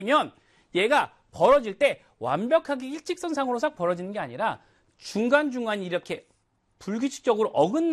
면 얘가 벌어질 때 완벽하게 일직선상으로 싹 벌어지는 게 아니라 중간중간 이렇게 불규칙적으로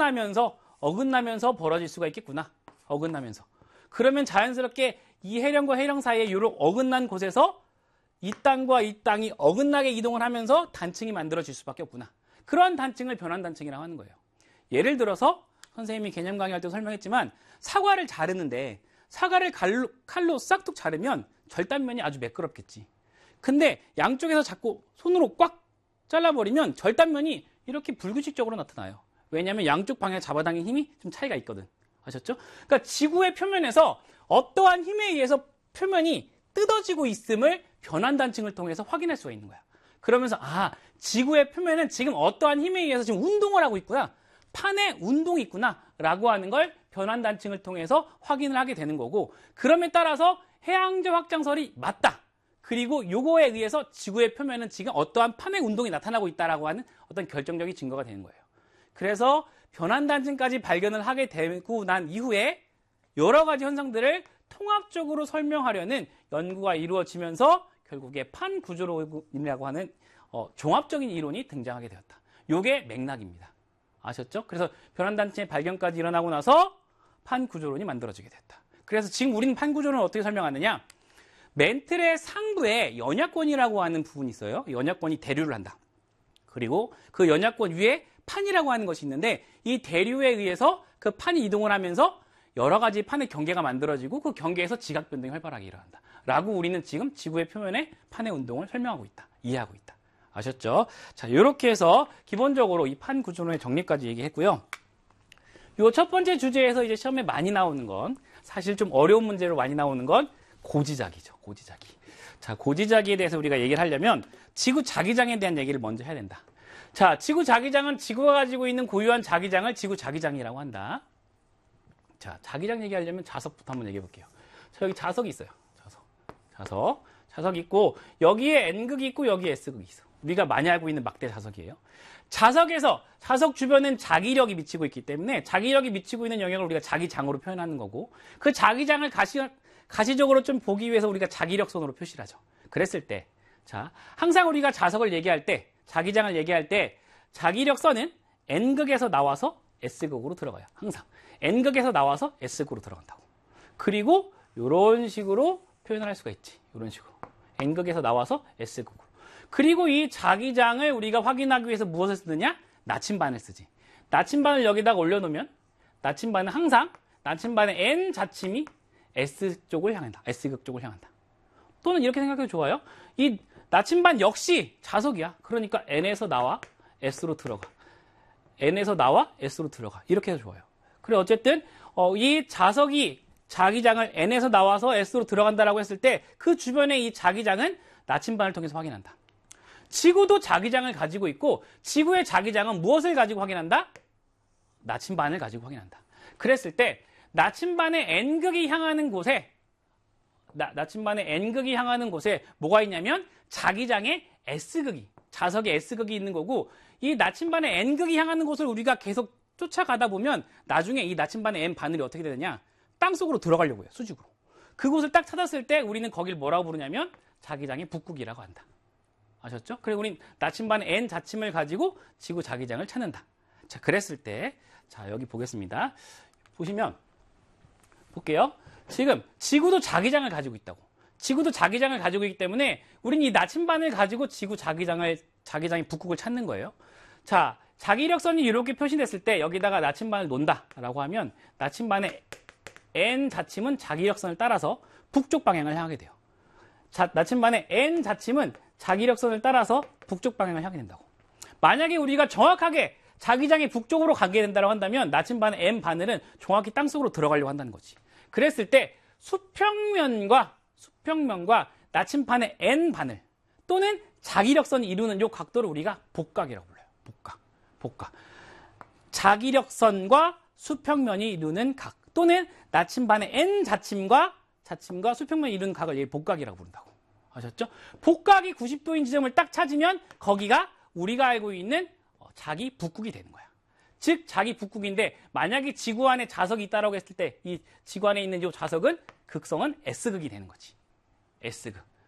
어긋나면서 벌어질 수가 있겠구나. 어긋나면서. 그러면 자연스럽게 이 해령과 해령 사이에 이런 어긋난 곳에서 이 땅과 이 땅이 어긋나게 이동을 하면서 단층이 만들어질 수밖에 없구나. 그런 단층을 변환단층이라고 하는 거예요. 예를 들어서 선생님이 개념 강의할 때 설명했지만 사과를 자르는데 사과를 칼로 싹둑 자르면 절단면이 아주 매끄럽겠지. 근데 양쪽에서 자꾸 손으로 꽉 잘라버리면 절단면이 이렇게 불규칙적으로 나타나요. 왜냐하면 양쪽 방향 잡아당긴 힘이 좀 차이가 있거든. 아셨죠? 그러니까 지구의 표면에서 어떠한 힘에 의해서 표면이 뜯어지고 있음을 변환단층을 통해서 확인할 수가 있는 거야. 그러면서 지구의 표면은 지금 어떠한 힘에 의해서 지금 운동을 하고 있구나. 판에 운동이 있구나 라고 하는 걸 변환단층을 통해서 확인을 하게 되는 거고, 그럼에 따라서 해양적 확장설이 맞다. 그리고 요거에 의해서 지구의 표면은 지금 어떠한 판의 운동이 나타나고 있다라고 하는 어떤 결정적인 증거가 되는 거예요. 그래서 변환단층까지 발견을 하게 되고 난 이후에 여러 가지 현상들을 통합적으로 설명하려는 연구가 이루어지면서 결국에 판구조론이라고 하는 종합적인 이론이 등장하게 되었다. 요게 맥락입니다. 아셨죠? 그래서 변환단층의 발견까지 일어나고 나서 판구조론이 만들어지게 됐다. 그래서 지금 우리는 판구조론을 어떻게 설명하느냐? 멘틀의 상부에 연약권이라고 하는 부분이 있어요. 연약권이 대류를 한다. 그리고 그 연약권 위에 판이라고 하는 것이 있는데 이 대류에 의해서 그 판이 이동을 하면서 여러 가지 판의 경계가 만들어지고 그 경계에서 지각 변동이 활발하게 일어난다. 라고 우리는 지금 지구의 표면에 판의 운동을 설명하고 있다. 이해하고 있다. 아셨죠? 자, 이렇게 해서 기본적으로 이 판 구조론의 정리까지 얘기했고요. 요 첫 번째 주제에서 이제 시험에 많이 나오는 건, 사실 좀 어려운 문제로 많이 나오는 건 고지자기죠. 고지자기. 자, 고지자기에 대해서 우리가 얘기를 하려면 지구 자기장에 대한 얘기를 먼저 해야 된다. 자, 지구 자기장은 지구가 가지고 있는 고유한 자기장을 지구 자기장이라고 한다. 자, 자기장 얘기하려면 자석부터 한번 얘기해 볼게요. 자, 여기 자석이 있어요. 자석이 있고 여기에 N극이 있고 여기에 S극이 있어. 우리가 많이 알고 있는 막대 자석이에요. 자석 주변엔 자기력이 미치고 있기 때문에 자기력이 미치고 있는 영역을 우리가 자기장으로 표현하는 거고, 그 자기장을 가시적으로 좀 보기 위해서 우리가 자기력선으로 표시를 하죠. 그랬을 때, 자, 항상 우리가 자석을 얘기할 때, 자기장을 얘기할 때 자기력선은 N극에서 나와서 S극으로 들어가요. 항상 N극에서 나와서 S극으로 들어간다고. 그리고 이런 식으로 표현을 할 수가 있지. 이런 식으로 N극에서 나와서 S극으로. 그리고 이 자기장을 우리가 확인하기 위해서 무엇을 쓰느냐? 나침반을 쓰지. 나침반을 여기다가 올려놓으면 나침반은 항상 나침반의 N 자침이 S쪽을 향한다. S극 쪽을 향한다. 또는 이렇게 생각해도 좋아요. 이 나침반 역시 자석이야. 그러니까 N에서 나와 S로 들어가. N에서 나와 S로 들어가. 이렇게 해서 좋아요. 그래, 어쨌든 이 자석이 자기장을 N에서 나와서 S로 들어간다라고 했을 때 그 주변의 이 자기장은 나침반을 통해서 확인한다. 지구도 자기장을 가지고 있고 지구의 자기장은 무엇을 가지고 확인한다? 나침반을 가지고 확인한다. 그랬을 때 나침반의 N극이 향하는 곳에 뭐가 있냐면 자기장의 S극이, 자석의 S극이 있는 거고, 이 나침반의 N극이 향하는 곳을 우리가 계속 쫓아가다 보면 나중에 이 나침반의 N 바늘이 어떻게 되느냐? 땅속으로 들어가려고 해요. 수직으로. 그곳을 딱 찾았을 때 우리는 거길 뭐라고 부르냐면 자기장의 북극이라고 한다. 아셨죠? 그리고 우린 나침반의 N 자침을 가지고 지구 자기장을 찾는다. 자, 그랬을 때, 자, 여기 보겠습니다. 보시면, 볼게요. 지금 지구도 자기장을 가지고 있다고. 지구도 자기장을 가지고 있기 때문에 우린 이 나침반을 가지고 지구 자기장의 북극을 찾는 거예요. 자, 자기력선이 이렇게 표시됐을 때 여기다가 나침반을 놓는다라고 하면 나침반의 N 자침은 자기력선을 따라서 북쪽 방향을 향하게 돼요. 자, 나침반의 N 자침은 자기력선을 따라서 북쪽 방향을 향하게 된다고. 만약에 우리가 정확하게 자기장이 북쪽으로 가게 된다고 한다면 나침반의 N 바늘은 정확히 땅속으로 들어가려고 한다는 거지. 그랬을 때 수평면과 나침반의 N 바늘 또는 자기력선이 이루는 이 각도를 우리가 복각이라고 불러요. 복각. 자기력선과 수평면이 이루는 각 또는 나침반의 N 자침과 수평면이 이루는 각을 복각이라고 부른다고. 아셨죠? 복각이 90도인 지점을 딱 찾으면 거기가 우리가 알고 있는 자기 북극이 되는 거야. 즉 자기 북극인데 만약에 지구 안에 자석이 있다라고 했을 때 이 지구 안에 있는 이 자석은 극성은 S극이 되는 거지. S극.